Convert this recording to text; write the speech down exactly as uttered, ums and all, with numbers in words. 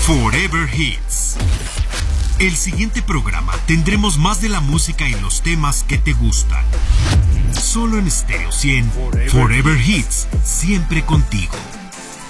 Forever Hits. El siguiente programa tendremos más de la música y los temas que te gustan. Solo en Stereo cien, Forever Hits, siempre contigo.